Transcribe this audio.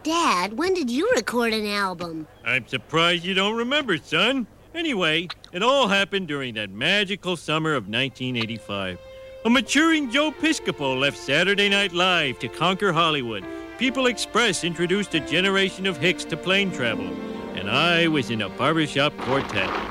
Dad, when did you record an album? I'm surprised you don't remember, son. Anyway, it all happened during that magical summer of 1985. A maturing Joe Piscopo left Saturday Night Live to conquer Hollywood. People Express introduced a generation of hicks to plane travel. And I was in a barbershop quartet.